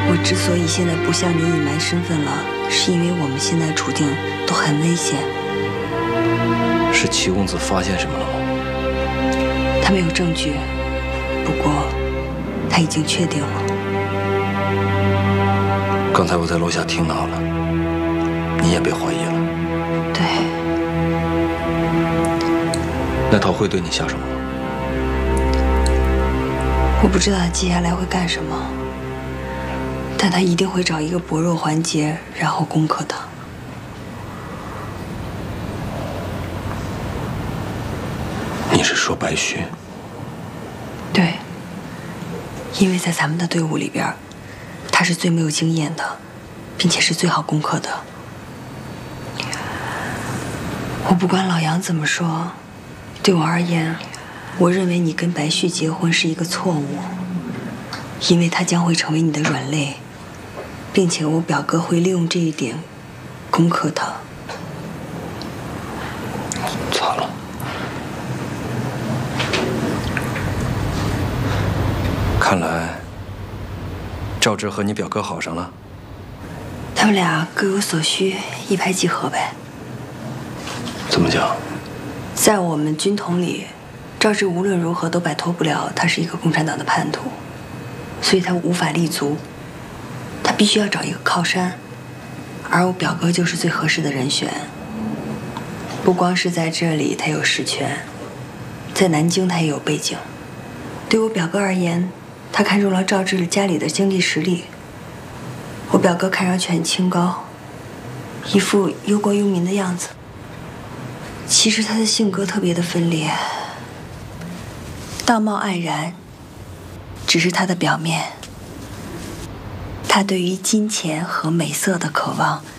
我之所以现在不向你隐瞒身份了，是因为我们现在处境都很危险。 是齐公子发现什么了吗？ 他没有证据，不过他已经确定了。 刚才我在楼下听到了，你也被怀疑了。 对。 那他会对你下什么吗？ 我不知道他接下来会干什么，但他一定会找一个薄弱环节，然后攻克他。 你是说白须？ 对，因为在咱们的队伍里边，他是最没有经验的，并且是最好攻克的。我不管老杨怎么说，对我而言，我认为你跟白旭结婚是一个错误，因为他将会成为你的软肋，并且我表哥会利用这一点攻克他。 惨了。看来赵志和你表哥好上了。 他们俩各有所需，一拍即合呗。 怎么讲？ 在我们军统里，赵志无论如何都摆脱不了他是一个共产党的叛徒，所以他无法立足，他必须要找一个靠山，而我表哥就是最合适的人选。不光是在这里他有实权，在南京他也有背景。对我表哥而言，他看中了赵志家里的经济实力。我表哥看上去很清高，一副忧国忧民的样子。其实他的性格特别的分裂，道貌岸然，只是他的表面。他对于金钱和美色的渴望